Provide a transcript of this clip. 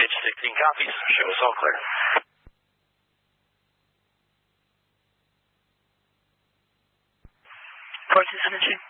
Pitch 16 copies. Show us all clear. Forces Energy.